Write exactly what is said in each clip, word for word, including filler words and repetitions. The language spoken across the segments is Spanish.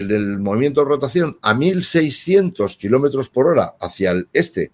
el, el movimiento de rotación a mil seiscientos kilómetros por hora hacia el este,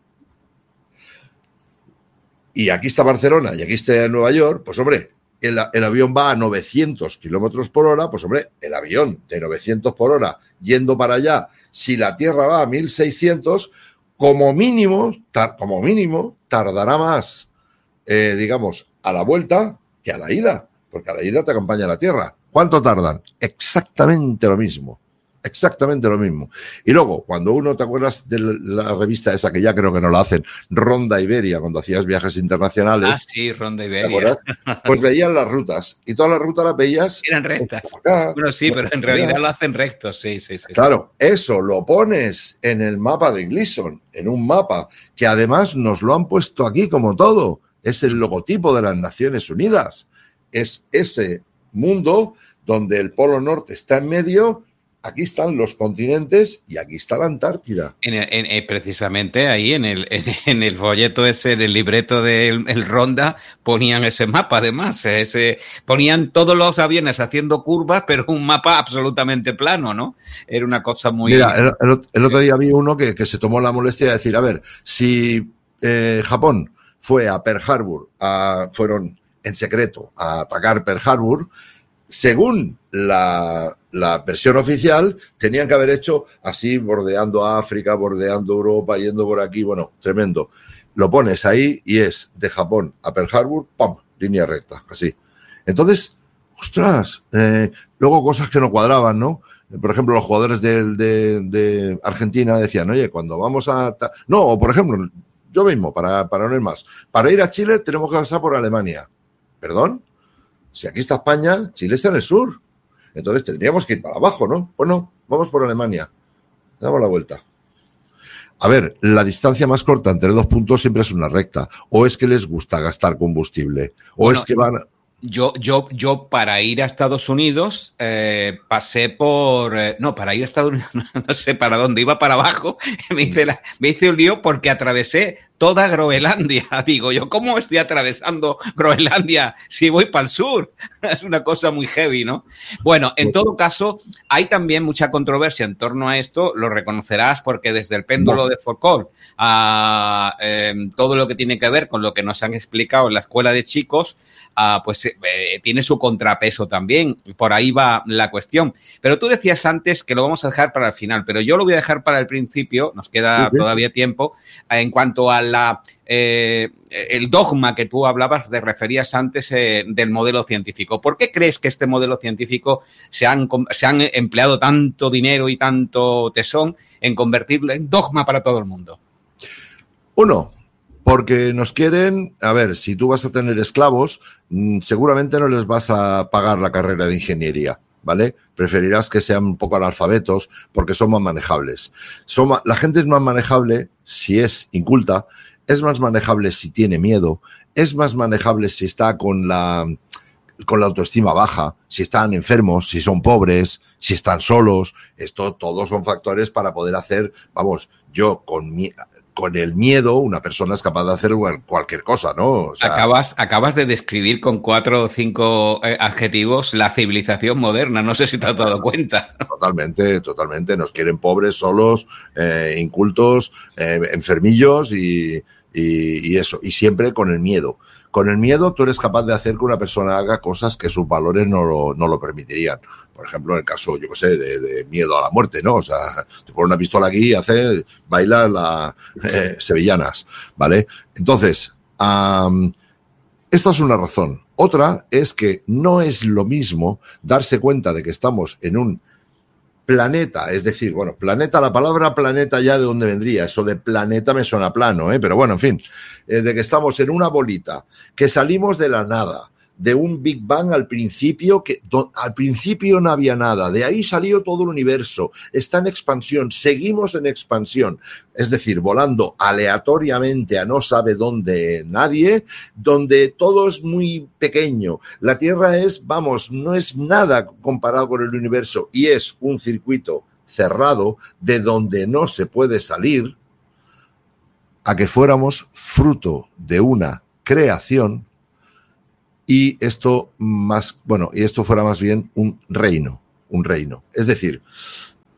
y aquí está Barcelona y aquí está Nueva York, pues hombre, el, el avión va a novecientos kilómetros por hora, pues hombre, el avión de novecientos por hora yendo para allá, si la Tierra va a mil seiscientos, como mínimo, tar, como mínimo, tardará más, eh, digamos, a la vuelta que a la ida, porque a la ida te acompaña la Tierra. ¿Cuánto tardan? Exactamente lo mismo. Exactamente lo mismo. Y luego, cuando uno, ¿te acuerdas de la revista esa que ya creo que no la hacen? Ronda Iberia, cuando hacías viajes internacionales. Ah, sí, Ronda Iberia. ¿Te acuerdas? Pues veían las rutas. Y todas las rutas las veías. Eran rectas. Acá, bueno, sí, pero en realidad allá lo hacen rectos, sí, sí, sí. Claro, eso lo pones en el mapa de Gleason, en un mapa que además nos lo han puesto aquí como todo. Es el logotipo de las Naciones Unidas. Es ese mundo donde el Polo Norte está en medio. Aquí están los continentes y aquí está la Antártida. En el, en, precisamente ahí, en el, en, en el folleto ese, en el libreto del el Ronda, ponían ese mapa, además. Ese, ponían todos los aviones haciendo curvas, pero un mapa absolutamente plano, ¿no? Era una cosa muy... Mira, el, el, el otro día vi uno que, que se tomó la molestia de decir, a ver, si eh, Japón fue a Pearl Harbor, a, fueron en secreto a atacar Pearl Harbor, según la, la versión oficial, tenían que haber hecho así, bordeando África, bordeando Europa, yendo por aquí, bueno, tremendo. Lo pones ahí y es de Japón a Pearl Harbor, ¡pam!, línea recta, así. Entonces, ostras, eh, luego cosas que no cuadraban, ¿no? Por ejemplo, los jugadores de, de, de Argentina decían, oye, cuando vamos a... No, o por ejemplo, yo mismo, para, para no ir más, para ir a Chile tenemos que pasar por Alemania. ¿Perdón? Si aquí está España, Chile está en el sur. Entonces tendríamos que ir para abajo, ¿no? Pues no, vamos por Alemania. Damos la vuelta. A ver, la distancia más corta entre dos puntos siempre es una recta. O es que les gusta gastar combustible. O bueno, es que van... Yo, yo, yo para ir a Estados Unidos eh, pasé por... Eh, no, para ir a Estados Unidos, no, no sé para dónde, iba para abajo. Me hice, la, me hice un lío porque atravesé toda Groenlandia. Digo, yo, ¿cómo estoy atravesando Groenlandia si voy para el sur? Es una cosa muy heavy, ¿no? Bueno, en todo caso, hay también mucha controversia en torno a esto, lo reconocerás porque desde el péndulo no. de Foucault a eh, todo lo que tiene que ver con lo que nos han explicado en la escuela de chicos, uh, pues eh, tiene su contrapeso también. Por ahí va la cuestión. Pero tú decías antes que lo vamos a dejar para el final, pero yo lo voy a dejar para el principio, nos queda sí, sí. todavía tiempo, en cuanto a la, eh, el dogma que tú hablabas, te referías antes eh, del modelo científico. ¿Por qué crees que este modelo científico se han, se han empleado tanto dinero y tanto tesón en convertirlo en dogma para todo el mundo? Uno, porque nos quieren, a ver, si tú vas a tener esclavos, seguramente no les vas a pagar la carrera de ingeniería, ¿vale? Preferirás que sean un poco analfabetos porque son más manejables. Son, la gente es más manejable si es inculta, es más manejable si tiene miedo, es más manejable si está con la, con la autoestima baja, si están enfermos, si son pobres, si están solos. Esto todos son factores para poder hacer, vamos, yo con mi... Con el miedo, una persona es capaz de hacer cualquier cosa, ¿no? O sea, acabas, acabas de describir con cuatro o cinco eh, adjetivos la civilización moderna. No sé si te has dado cuenta. Totalmente, totalmente. Nos quieren pobres, solos, eh, incultos, eh, enfermillos y, y, y eso. Y siempre con el miedo. Con el miedo tú eres capaz de hacer que una persona haga cosas que sus valores no lo, no lo permitirían. Por ejemplo, en el caso, yo qué sé, de, de miedo a la muerte, ¿no? O sea, te pone una pistola aquí y hace, baila las eh, sevillanas, ¿vale? Entonces, um, esta es una razón. Otra es que no es lo mismo darse cuenta de que estamos en un planeta, es decir, bueno, planeta, la palabra planeta ya de dónde vendría, eso de planeta me suena plano, ¿eh? Pero bueno, en fin, eh, de que estamos en una bolita, que salimos de la nada, de un Big Bang al principio, que do, al principio no había nada, de ahí salió todo el universo, está en expansión, seguimos en expansión, es decir, volando aleatoriamente a no sabe dónde nadie, donde todo es muy pequeño, la Tierra es, vamos, no es nada comparado con el universo y es un circuito cerrado de donde no se puede salir, a que fuéramos fruto de una creación. Y esto más, bueno, y esto fuera más bien un reino, un reino. Es decir,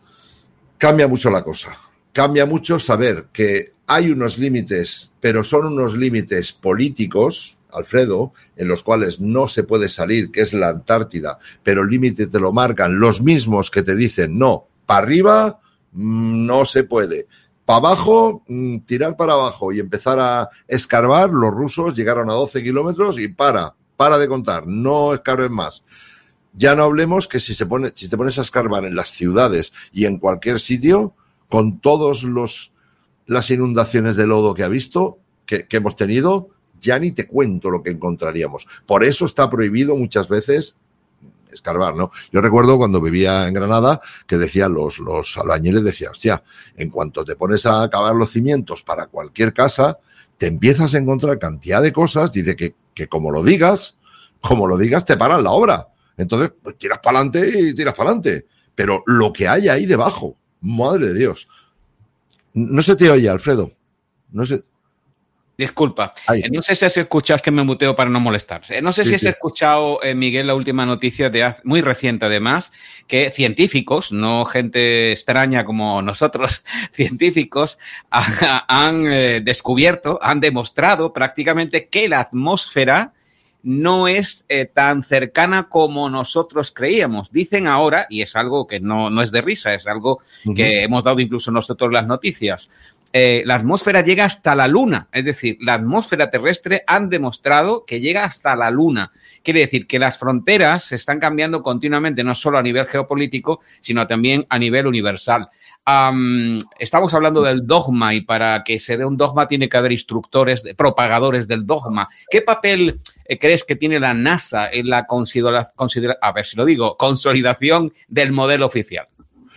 cambia mucho la cosa. Cambia mucho saber que hay unos límites, pero son unos límites políticos, Alfredo, en los cuales no se puede salir, que es la Antártida, pero el límite te lo marcan los mismos que te dicen, no, para arriba no se puede. Para abajo, tirar para abajo y empezar a escarbar, los rusos llegaron a doce kilómetros y para, para de contar, no escarben más. Ya no hablemos que si, se pone, si te pones a escarbar en las ciudades y en cualquier sitio, con todos los las inundaciones de lodo que ha visto, que, que hemos tenido, ya ni te cuento lo que encontraríamos. Por eso está prohibido muchas veces escarbar, ¿no? Yo recuerdo cuando vivía en Granada que decían los, los albañiles, decían, hostia, en cuanto te pones a acabar los cimientos para cualquier casa, te empiezas a encontrar cantidad de cosas, dice que, que como lo digas, como lo digas, te paran la obra. Entonces, pues, tiras para adelante y tiras para adelante. Pero lo que hay ahí debajo, madre de Dios. No se te oye, Alfredo. No sé. Disculpa, eh, no sé si has escuchado, es que me muteo para no molestar. Eh, no sé sí, si has sí. escuchado, eh, Miguel, la última noticia de muy reciente además, que científicos, no gente extraña como nosotros, científicos, ha, han eh, descubierto, han demostrado prácticamente que la atmósfera no es eh, tan cercana como nosotros creíamos. Dicen ahora, y es algo que no, no es de risa, es algo uh-huh. que hemos dado incluso nosotros las noticias, Eh, la atmósfera llega hasta la Luna, es decir, la atmósfera terrestre han demostrado que llega hasta la Luna. Quiere decir que las fronteras se están cambiando continuamente, no solo a nivel geopolítico, sino también a nivel universal. Um, estamos hablando del dogma y para que se dé un dogma tiene que haber instructores, propagadores del dogma. ¿Qué papel eh, crees que tiene la NASA en la considera- considera- a ver si lo digo, consolidación del modelo oficial?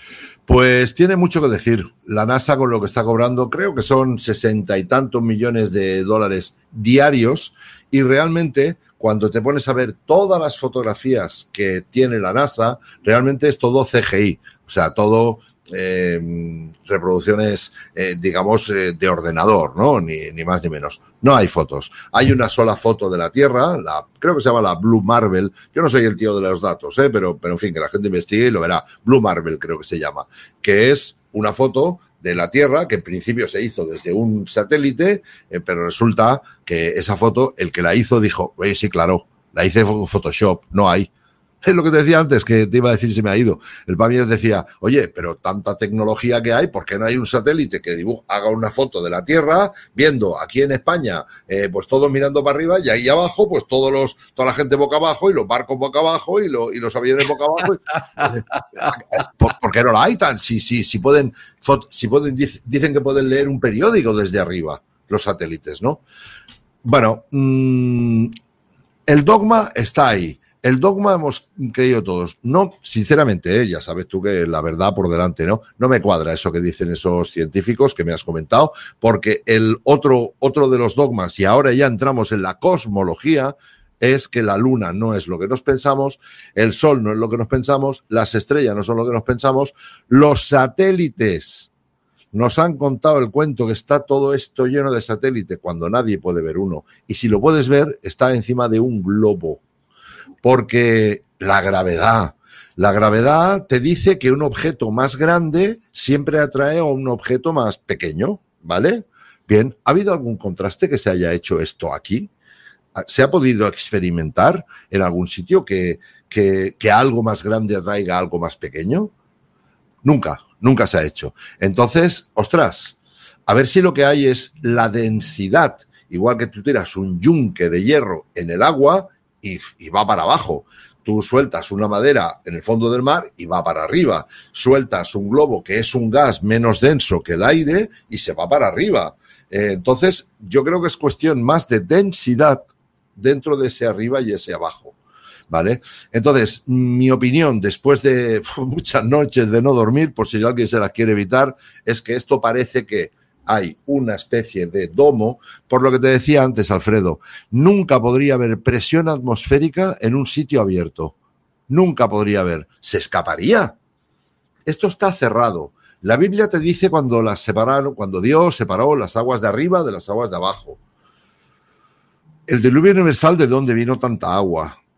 Pues tiene mucho que decir. La NASA con lo que está cobrando, creo que son sesenta y tantos millones de dólares diarios y realmente cuando te pones a ver todas las fotografías que tiene la NASA, realmente es todo C G I, o sea, todo eh, reproducciones, eh, digamos, eh, de ordenador, ¿no? Ni, ni más ni menos. No hay fotos. Hay una sola foto de la Tierra, la, creo que se llama la Blue Marble. Yo no soy el tío de los datos, ¿eh? pero, pero en fin, que la gente investigue y lo verá. Blue Marble creo que se llama, que es una foto de la Tierra que en principio se hizo desde un satélite, eh, pero resulta que esa foto, el que la hizo dijo, oye, sí, claro, la hice en Photoshop, no hay. Es lo que te decía antes, que te iba a decir si me ha ido. El Pamiers decía, oye, pero tanta tecnología que hay, ¿por qué no hay un satélite que dibuja, haga una foto de la Tierra, viendo aquí en España, eh, pues todos mirando para arriba, y ahí abajo, pues todos los, toda la gente boca abajo, y los barcos boca abajo, y, lo, y los aviones boca abajo? ¿Por, ¿Por qué no la hay tan? Si, si, si pueden, si pueden, dicen que pueden leer un periódico desde arriba, los satélites, ¿no? Bueno, mmm, el dogma está ahí. El dogma hemos creído todos. No, sinceramente, ¿eh? Ya sabes tú que la verdad por delante, ¿no? No me cuadra eso que dicen esos científicos que me has comentado, porque el otro, otro de los dogmas, y ahora ya entramos en la cosmología, es que la Luna no es lo que nos pensamos, el Sol no es lo que nos pensamos, las estrellas no son lo que nos pensamos, los satélites nos han contado el cuento que está todo esto lleno de satélites cuando nadie puede ver uno. Y si lo puedes ver, está encima de un globo. Porque la gravedad, la gravedad te dice que un objeto más grande siempre atrae a un objeto más pequeño, ¿vale? Bien, ¿ha habido algún contraste que se haya hecho esto aquí? ¿Se ha podido experimentar en algún sitio que, que, que algo más grande atraiga a algo más pequeño? Nunca, nunca se ha hecho. Entonces, ostras, a ver si lo que hay es la densidad, igual que tú tiras un yunque de hierro en el agua, Y, y va para abajo. Tú sueltas una madera en el fondo del mar y va para arriba. Sueltas un globo que es un gas menos denso que el aire y se va para arriba. Eh, entonces, yo creo que es cuestión más de densidad dentro de ese arriba y ese abajo, ¿vale? Entonces, mi opinión, después de uf, muchas noches de no dormir, por si alguien se las quiere evitar, es que esto parece que hay una especie de domo, por lo que te decía antes, Alfredo, nunca podría haber presión atmosférica en un sitio abierto. Nunca podría haber. Se escaparía. Esto está cerrado. La Biblia te dice cuando las separaron, cuando Dios separó las aguas de arriba de las aguas de abajo. El diluvio universal, ¿de dónde vino tanta agua?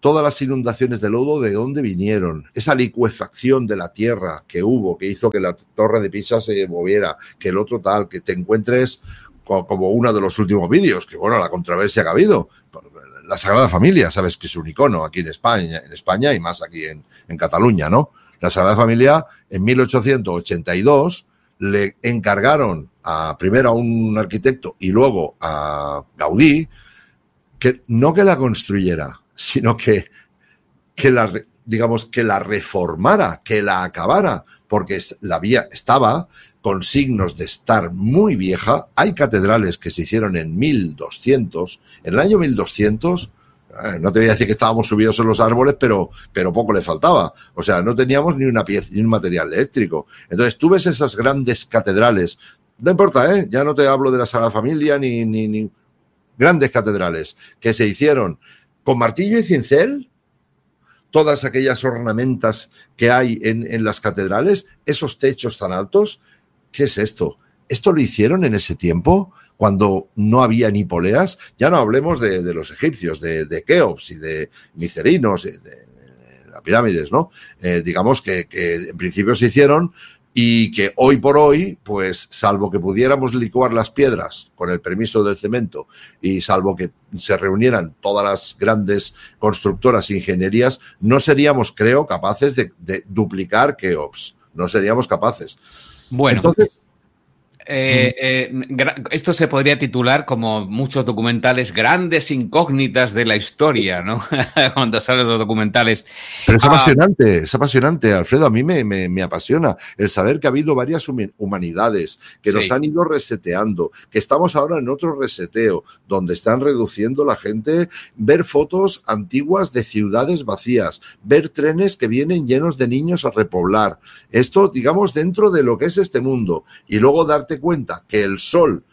todas las inundaciones de lodo, ¿de dónde vinieron? Esa licuefacción de la tierra que hubo, que hizo que la torre de Pisa se moviera, que el otro tal, que te encuentres como uno de los últimos vídeos, que bueno, la controversia que ha habido. La Sagrada Familia, sabes que es un icono aquí en España, en España y más aquí en, en Cataluña, ¿no? La Sagrada Familia en mil ochocientos ochenta y dos le encargaron a, primero a un arquitecto y luego a Gaudí, que no que la construyera, sino que, que la, digamos, que la reformara, que la acabara, porque la vía estaba con signos de estar muy vieja. Hay catedrales que se hicieron en mil doscientos, en el año mil doscientos, eh, no te voy a decir que estábamos subidos en los árboles, pero, pero poco le faltaba. O sea, no teníamos ni una pieza, ni un material eléctrico. Entonces tú ves esas grandes catedrales, no importa, ¿eh? Ya no te hablo de la Sagrada Familia ni, ni, ni grandes catedrales que se hicieron con martillo y cincel, todas aquellas ornamentas que hay en, en las catedrales, esos techos tan altos. ¿Qué es esto? ¿Esto lo hicieron en ese tiempo, cuando no había ni poleas? Ya no hablemos de, de los egipcios, de, de Keops y de Micerinos, de, de las pirámides, ¿no? Eh, digamos que, que en principio se hicieron y que hoy por hoy, pues salvo que pudiéramos licuar las piedras con el permiso del cemento y salvo que se reunieran todas las grandes constructoras e ingenierías, no seríamos, creo, capaces de, de duplicar Keops. No seríamos capaces. Bueno, entonces, eh, eh, esto se podría titular, como muchos documentales, grandes incógnitas de la historia, ¿no? Cuando salen los documentales. Pero es ah, apasionante, es apasionante, Alfredo. A mí me, me, me apasiona el saber que ha habido varias humanidades que sí. nos han ido reseteando, que estamos ahora en otro reseteo, donde están reduciendo la gente, ver fotos antiguas de ciudades vacías, ver trenes que vienen llenos de niños a repoblar. Esto, digamos, dentro de lo que es este mundo. Y luego darte cuenta que el sol,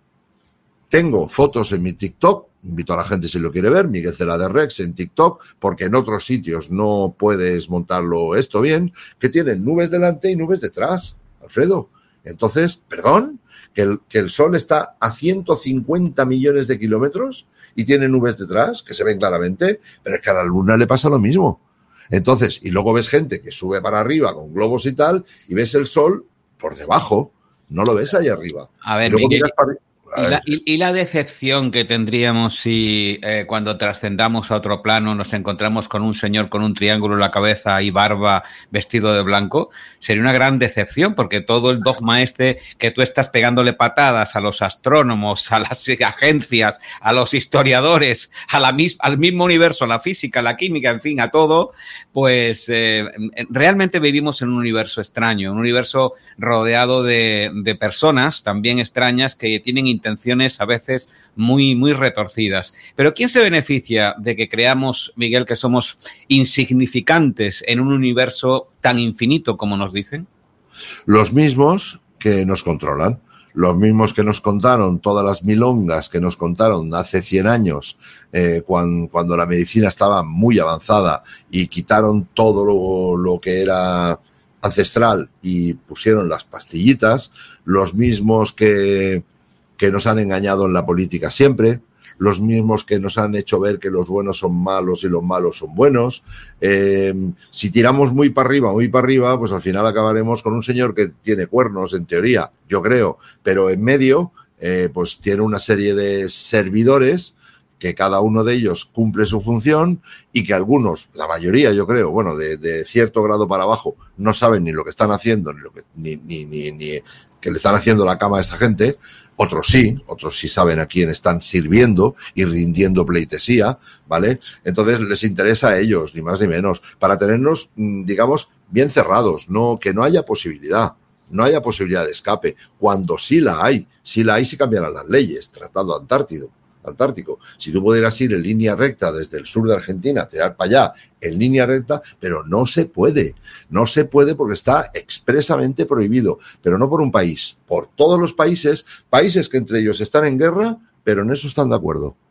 tengo fotos en mi TikTok, invito a la gente si lo quiere ver, Miguel Cela de Rex en TikTok, porque en otros sitios no puedes montarlo esto bien, que tienen nubes delante y nubes detrás, Alfredo. Entonces, perdón, que el, que el sol está a ciento cincuenta millones de kilómetros y tiene nubes detrás, que se ven claramente, pero es que a la luna le pasa lo mismo. Entonces, y luego ves gente que sube para arriba con globos y tal, y ves el sol por debajo. No lo ves ahí arriba. A ver, Miguel, para... ¿y, la, y, y la decepción que tendríamos si eh, cuando trascendamos a otro plano nos encontramos con un señor con un triángulo en la cabeza y barba vestido de blanco? Sería una gran decepción, porque todo el dogma este que tú estás pegándole patadas a los astrónomos, a las agencias, a los historiadores, a la mis, al mismo universo, la física, la química, en fin, a todo, pues eh, realmente vivimos en un universo extraño, un universo rodeado de, de personas también extrañas que tienen intenciones a veces muy, muy retorcidas. Pero ¿quién se beneficia de que creamos, Miguel, que somos insignificantes en un universo tan infinito como nos dicen? Los mismos que nos controlan. Los mismos que nos contaron todas las milongas que nos contaron hace cien años, eh, cuando, cuando la medicina estaba muy avanzada y quitaron todo lo, lo que era ancestral y pusieron las pastillitas, los mismos que, que nos han engañado en la política siempre, los mismos que nos han hecho ver que los buenos son malos y los malos son buenos. Eh, si tiramos muy para arriba, muy para arriba, pues al final acabaremos con un señor que tiene cuernos, en teoría, yo creo, pero en medio, eh, pues tiene una serie de servidores que cada uno de ellos cumple su función y que algunos, la mayoría yo creo, bueno, de, de cierto grado para abajo, no saben ni lo que están haciendo, ni lo que ni, ni, ni, ni que le están haciendo la cama a esta gente. Otros sí, otros sí saben a quién están sirviendo y rindiendo pleitesía, ¿vale? Entonces les interesa a ellos, ni más ni menos, para tenernos, digamos, bien cerrados, no, que no haya posibilidad, no haya posibilidad de escape. Cuando sí la hay, sí la hay, sí cambiarán las leyes. Tratado Antártico. Antártico. Si tú pudieras ir en línea recta desde el sur de Argentina, tirar para allá en línea recta, pero no se puede. No se puede porque está expresamente prohibido, pero no por un país, por todos los países, países que entre ellos están en guerra, pero en eso están de acuerdo.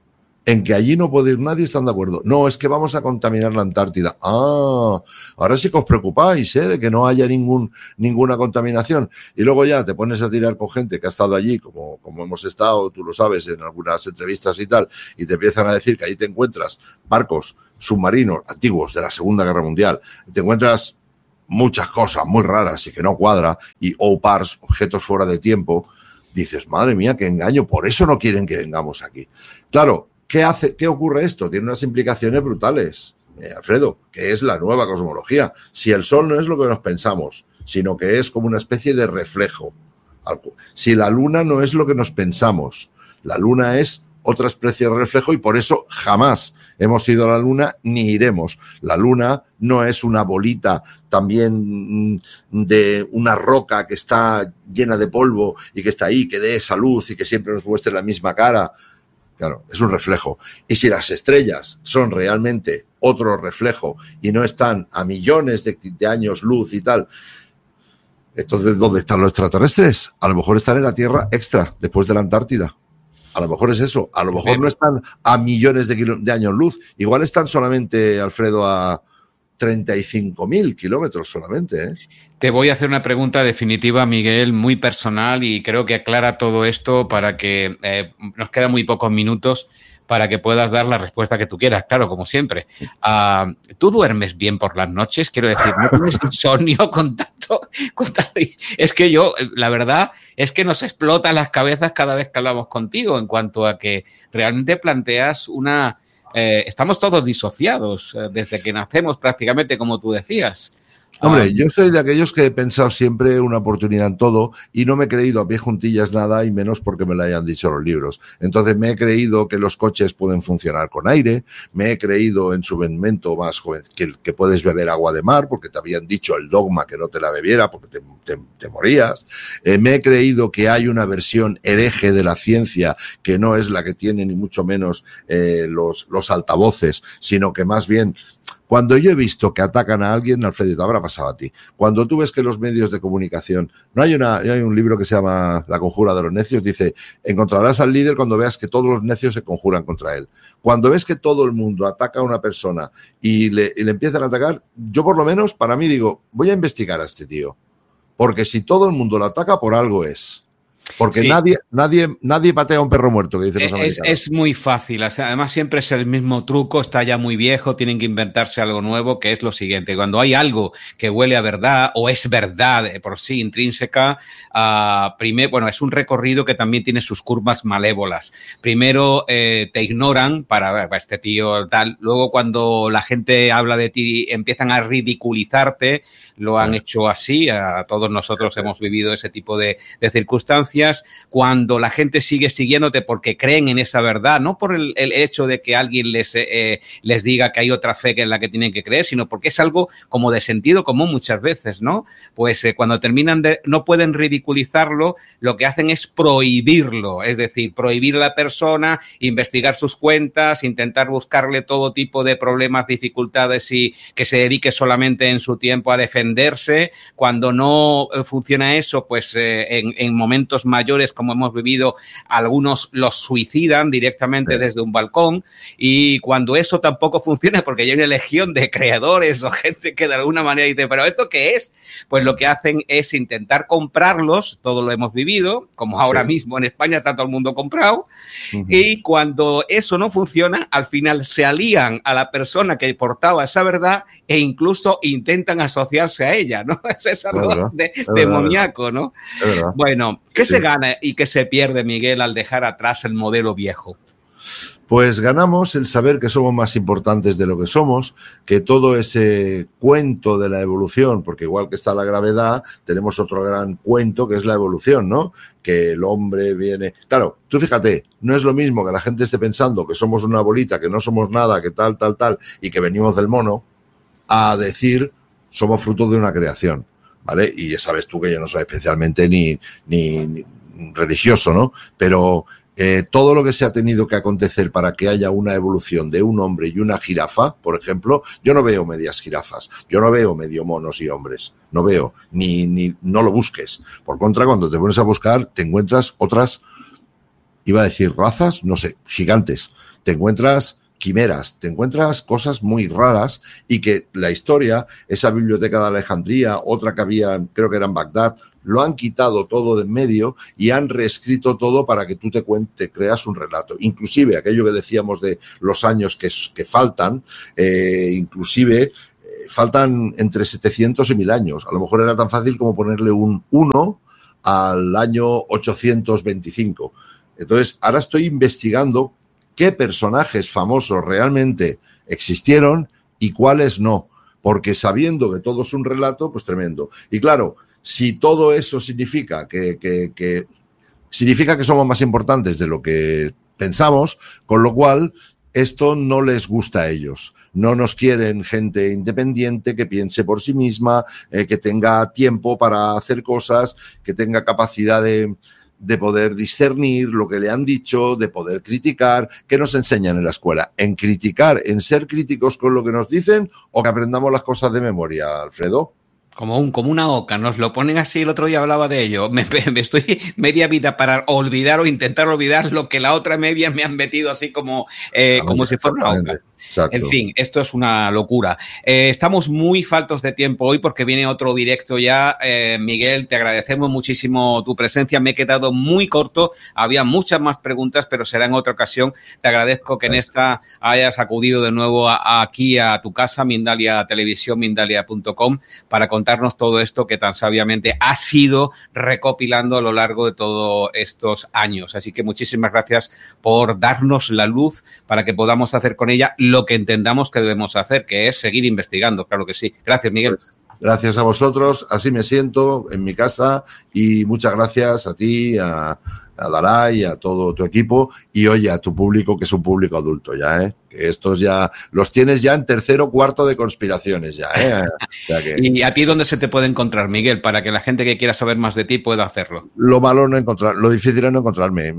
en que allí no puede ir nadie, están de acuerdo. No, es que vamos a contaminar la Antártida. Ah, ahora sí que os preocupáis, ¿eh? De que no haya ningún, ninguna contaminación. Y luego ya te pones a tirar con gente que ha estado allí, como, como hemos estado, tú lo sabes, en algunas entrevistas y tal, y te empiezan a decir que allí te encuentras barcos submarinos antiguos de la Segunda Guerra Mundial, y te encuentras muchas cosas muy raras y que no cuadra, y O P A Rs, objetos fuera de tiempo. Dices, madre mía, qué engaño, por eso no quieren que vengamos aquí. Claro, ¿qué hace? ¿Qué ocurre esto? Tiene unas implicaciones brutales, eh, Alfredo, que es la nueva cosmología. Si el Sol no es lo que nos pensamos, sino que es como una especie de reflejo. Si la Luna no es lo que nos pensamos, la Luna es otra especie de reflejo y por eso jamás hemos ido a la Luna ni iremos. La Luna no es una bolita también de una roca que está llena de polvo y que está ahí, que dé esa luz y que siempre nos muestre la misma cara. Claro, es un reflejo. Y si las estrellas son realmente otro reflejo y no están a millones de, de años luz y tal, entonces, ¿dónde están los extraterrestres? A lo mejor están en la Tierra extra, después de la Antártida. A lo mejor es eso. A lo mejor no están a millones de, kilo, de años luz. Igual están solamente, Alfredo, a treinta y cinco mil kilómetros solamente, ¿eh? Te voy a hacer una pregunta definitiva, Miguel, muy personal y creo que aclara todo esto para que eh, nos quedan muy pocos minutos para que puedas dar la respuesta que tú quieras, claro, como siempre. Uh, ¿Tú duermes bien por las noches? Quiero decir, ¿no tienes insomnio con tanto, con tanto? Es que yo, la verdad, es que nos explotan las cabezas cada vez que hablamos contigo en cuanto a que realmente planteas una... Eh, estamos todos disociados eh, desde que nacemos prácticamente, como tú decías. Hombre, um, yo soy de aquellos que he pensado siempre una oportunidad en todo y no me he creído a pie juntillas nada y menos porque me lo hayan dicho los libros. Entonces me he creído que los coches pueden funcionar con aire, me he creído en su momento más joven que, que puedes beber agua de mar porque te habían dicho el dogma que no te la bebiera porque te, te, te morías. Eh, me he creído que hay una versión hereje de la ciencia que no es la que tiene ni mucho menos eh, los, los altavoces, sino que más bien... Cuando yo he visto que atacan a alguien, Alfredo, te habrá pasado a ti. Cuando tú ves que los medios de comunicación, no hay una, hay un libro que se llama La conjura de los necios, dice, encontrarás al líder cuando veas que todos los necios se conjuran contra él. Cuando ves que todo el mundo ataca a una persona y le, y le empiezan a atacar, yo por lo menos, para mí digo, voy a investigar a este tío. Porque si todo el mundo lo ataca, por algo es. Porque sí. nadie, nadie, nadie patea a un perro muerto, que dicen los es, americanos. Es muy fácil. Además, siempre es el mismo truco, está ya muy viejo, tienen que inventarse algo nuevo, que es lo siguiente. Cuando hay algo que huele a verdad o es verdad por sí intrínseca, uh, primero, bueno, es un recorrido que también tiene sus curvas malévolas. Primero eh, te ignoran para ver, este tío tal. Luego, cuando la gente habla de ti, empiezan a ridiculizarte. Lo han hecho así. A todos nosotros hemos vivido ese tipo de, de circunstancias. Cuando la gente sigue siguiéndote porque creen en esa verdad, no por el, el hecho de que alguien les, eh, les diga que hay otra fe que en la que tienen que creer, sino porque es algo como de sentido común muchas veces, ¿no? Pues eh, cuando terminan de, no pueden ridiculizarlo, lo que hacen es prohibirlo, es decir, prohibir a la persona, investigar sus cuentas, intentar buscarle todo tipo de problemas, dificultades y que se dedique solamente en su tiempo a defenderse. Cuando no funciona eso, pues eh, en, en momentos mayores, como hemos vivido, algunos los suicidan directamente sí. desde un balcón, y cuando eso tampoco funciona, porque hay una legión de creadores o gente que de alguna manera dice, ¿pero esto qué es? Pues lo que hacen es intentar comprarlos, todo lo hemos vivido, como ahora sí. mismo en España está todo el mundo comprado, uh-huh. y cuando eso no funciona, al final se alían a la persona que portaba esa verdad e incluso intentan asociarse a ella, ¿no? Es algo de, demoníaco, ¿no? Bueno, ¿qué sí. se gana y qué se pierde, Miguel, al dejar atrás el modelo viejo? Pues ganamos el saber que somos más importantes de lo que somos, que todo ese cuento de la evolución, porque igual que está la gravedad, tenemos otro gran cuento que es la evolución, ¿no? Que el hombre viene... Claro, tú fíjate, no es lo mismo que la gente esté pensando que somos una bolita, que no somos nada, que tal, tal, tal, y que venimos del mono, a decir somos fruto de una creación. ¿Vale? Y ya sabes tú que yo no soy especialmente ni, ni, ni religioso, ¿no? Pero eh, todo lo que se ha tenido que acontecer para que haya una evolución de un hombre y una jirafa, por ejemplo, yo no veo medias jirafas, yo no veo medio monos y hombres, no veo, ni, ni no lo busques. Por contra, cuando te pones a buscar, te encuentras otras iba a decir razas, no sé, gigantes. Te encuentras quimeras, te encuentras cosas muy raras y que la historia, esa biblioteca de Alejandría, otra que había, creo que era en Bagdad, lo han quitado todo de en medio y han reescrito todo para que tú te, cuente, creas un relato. Inclusive aquello que decíamos de los años que, que faltan, eh, inclusive eh, faltan entre setecientos y mil años. A lo mejor era tan fácil como ponerle un uno al año ochocientos veinticinco. Entonces, ahora estoy investigando qué personajes famosos realmente existieron y cuáles no, porque sabiendo que todo es un relato, pues tremendo. Y claro, si todo eso significa que, que, que significa que somos más importantes de lo que pensamos, con lo cual esto no les gusta a ellos. No nos quieren gente independiente que piense por sí misma, eh, que tenga tiempo para hacer cosas, que tenga capacidad de, de poder discernir lo que le han dicho, de poder criticar. ¿Qué nos enseñan en la escuela? ¿En criticar, en ser críticos con lo que nos dicen o que aprendamos las cosas de memoria, Alfredo? Como, un, como una oca, nos lo ponen así, el otro día hablaba de ello, me, me estoy media vida para olvidar o intentar olvidar lo que la otra media me han metido así como, eh, como si fuera una oca. Exacto. En fin, esto es una locura. Eh, estamos muy faltos de tiempo hoy porque viene otro directo ya. Eh, Miguel, te agradecemos muchísimo tu presencia. Me he quedado muy corto. Había muchas más preguntas, pero será en otra ocasión. Te agradezco que en esta hayas acudido de nuevo a, a aquí a tu casa, Mindalia Televisión, mindalia punto com, para contarnos todo esto que tan sabiamente has ido recopilando a lo largo de todos estos años. Así que muchísimas gracias por darnos la luz para que podamos hacer con ella lo que entendamos que debemos hacer, que es seguir investigando, claro que sí. Gracias, Miguel. Gracias a vosotros, así me siento en mi casa y muchas gracias a ti, a, a Daray, a todo tu equipo y oye, a tu público, que es un público adulto ya, ¿eh? Que estos ya los tienes ya en tercero o cuarto de conspiraciones ya, ¿eh? O sea que... ¿Y a ti dónde se te puede encontrar, Miguel, para que la gente que quiera saber más de ti pueda hacerlo? Lo malo no encontrar, lo difícil es no encontrarme.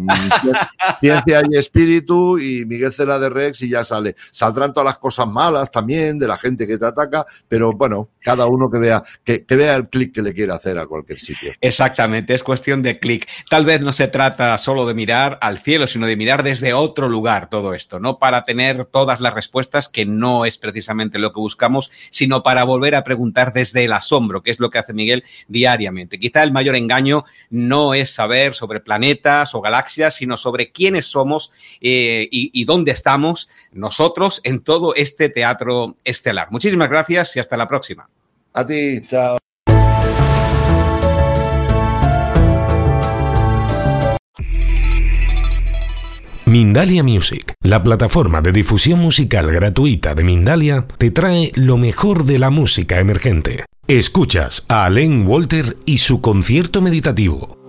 Ciencia y espíritu y Miguel Cela de Rex y ya sale. Saldrán todas las cosas malas también de la gente que te ataca, pero bueno, cada uno que vea, que, que vea el clic que le quiera hacer a cualquier sitio. Exactamente, es cuestión de clic. Tal vez no se trata solo de mirar al cielo, sino de mirar desde otro lugar todo esto, no para tener todas las respuestas, que no es precisamente lo que buscamos, sino para volver a preguntar desde el asombro, que es lo que hace Miguel diariamente. Quizá el mayor engaño no es saber sobre planetas o galaxias, sino sobre quiénes somos eh, y, y dónde estamos nosotros en todo este teatro estelar. Muchísimas gracias y hasta la próxima. A ti, chao. Mindalia Music, la plataforma de difusión musical gratuita de Mindalia, te trae lo mejor de la música emergente. Escuchas a Alain Walter y su concierto meditativo.